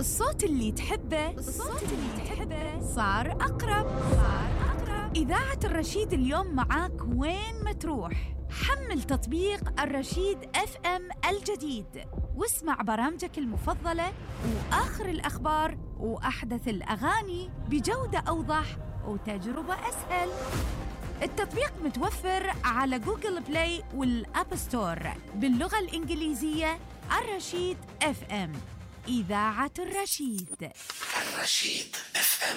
الصوت اللي تحبه صار أقرب. إذاعة الرشيد اليوم معاك وين ما تروح. حمل تطبيق الرشيد FM الجديد واسمع برامجك المفضلة وآخر الأخبار وأحدث الأغاني بجودة أوضح وتجربة أسهل. التطبيق متوفر على جوجل بلاي والأب ستور باللغة الإنجليزية. الرشيد FM، إذاعة الرشيد. الرشيد FM.